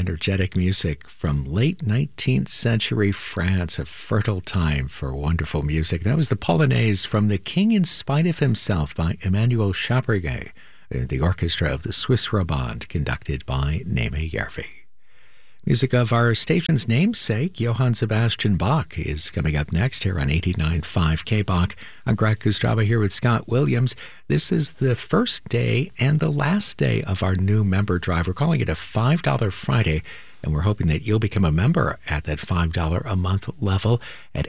energetic music from late 19th century France, a fertile time for wonderful music. That was the Polonaise from The King in Spite of Himself by Emmanuel Chabrier, the orchestra of the Swiss Romande, conducted by Neme Järvi. Music of our station's namesake, Johann Sebastian Bach, is coming up next here on 89.5 KBach. I'm Greg Kostraba here with Scott Williams. This is the first day and the last day of our new member drive. We're calling it a $5 Friday, and we're hoping that you'll become a member at that $5 a month level at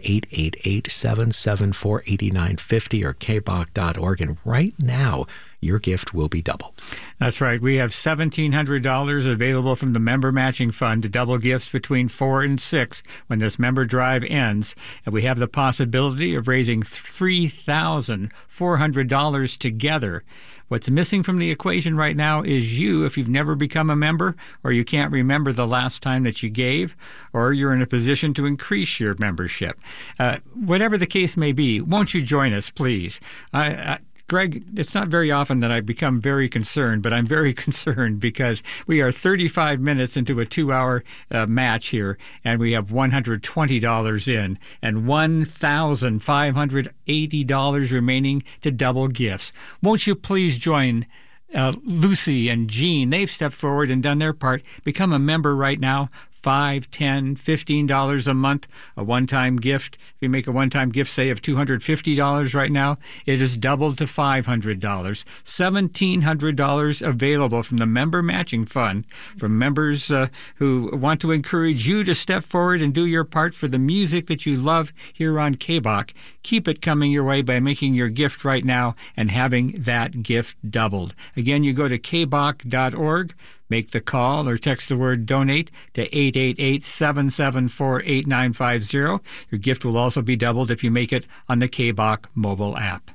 888-774-8950 or kbach.org. And right now, your gift will be doubled. That's right. We have $1,700 available from the Member Matching Fund to double gifts between 4 and 6 when this member drive ends. And we have the possibility of raising $3,400 together. What's missing from the equation right now is you, if you've never become a member, or you can't remember the last time that you gave, or you're in a position to increase your membership. Whatever the case may be, won't you join us, please? Greg, it's not very often that I become very concerned, but I'm very concerned because we are 35 minutes into a 2-hour match here, and we have $120 in and $1,580 remaining to double gifts. Won't you please join Lucy and Jean? They've stepped forward and done their part. Become a member right now. $5, $10, $15 a month, a one-time gift. If you make a one-time gift, say, of $250 right now, it is doubled to $500. $1,700 available from the Member Matching Fund from members who want to encourage you to step forward and do your part for the music that you love here on KBach. Keep it coming your way by making your gift right now and having that gift doubled. Again, you go to kbach.org. Make the call or text the word donate to 888-774-8950. Your gift will also be doubled if you make it on the KBach mobile app.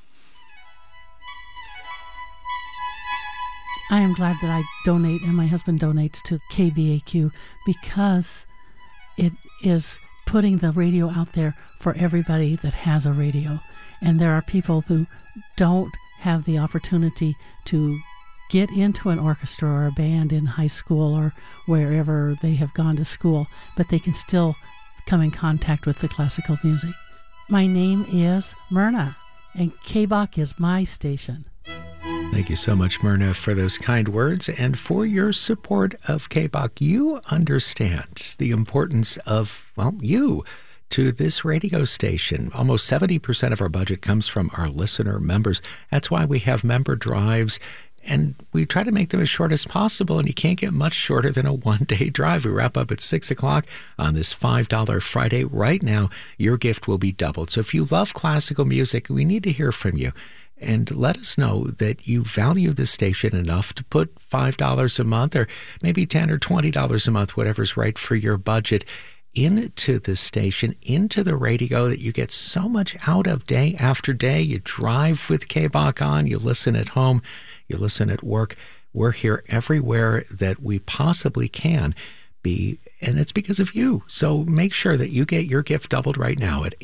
I am glad that I donate and my husband donates to KBAQ because it is putting the radio out there for everybody that has a radio. And there are people who don't have the opportunity to get into an orchestra or a band in high school or wherever they have gone to school, but they can still come in contact with the classical music. My name is Myrna, and KBach is my station. Thank you so much, Myrna, for those kind words and for your support of KBach. You understand the importance of, you to this radio station. Almost 70% of our budget comes from our listener members. That's why we have member drives, and we try to make them as short as possible, and you can't get much shorter than a one-day drive. We wrap up at 6 o'clock on this $5 Friday. Right now, your gift will be doubled. So if you love classical music, we need to hear from you. And let us know that you value this station enough to put $5 a month or maybe $10 or $20 a month, whatever's right for your budget, into the station, into the radio that you get so much out of day after day. You drive with KBach on, you listen at home, you listen at work. We're here everywhere that we possibly can be, and it's because of you. So make sure that you get your gift doubled right now at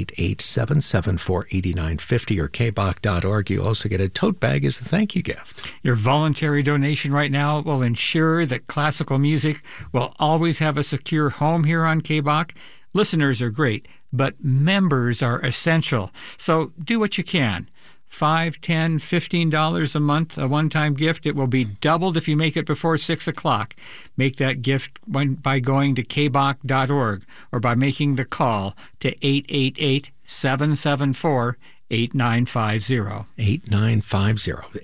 888-774-8950 or kbach.org. You also get a tote bag as a thank you gift. Your voluntary donation right now will ensure that classical music will always have a secure home here on KBach. Listeners are great, but members are essential. So do what you can. $5, $10, $15 a month, a one-time gift. It will be doubled if you make it before 6 o'clock. Make that gift by going to kbach.org or by making the call to 888-774-8950. 8950.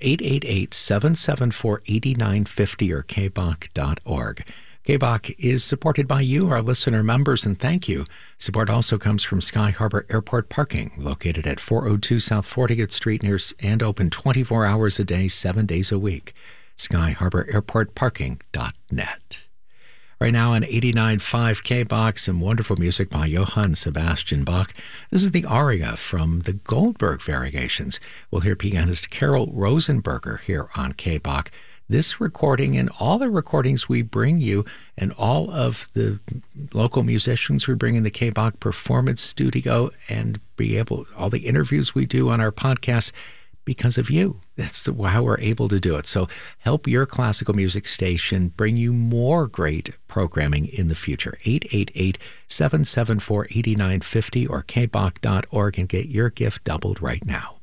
888-774-8950 or kbach.org. KBach is supported by you, our listener members, and thank you. Support also comes from Sky Harbor Airport Parking, located at 402 South 40th Street and open 24 hours a day, 7 days a week. SkyHarborAirportParking.net. Right now on 89.5 KBach, some wonderful music by Johann Sebastian Bach. This is the aria from the Goldberg Variations. We'll hear pianist Carol Rosenberger here on KBach. This recording and all the recordings we bring you and all of the local musicians we bring in the KBach Performance Studio and all the interviews we do on our podcast because of you. That's how we're able to do it. So help your classical music station bring you more great programming in the future. 888-774-8950 or kbach.org and get your gift doubled right now.